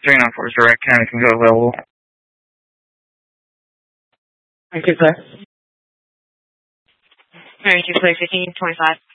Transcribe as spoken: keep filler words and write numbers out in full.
three nine four is direct. County can go available. Thank you, sir. Mary two, play fifteen twenty-five.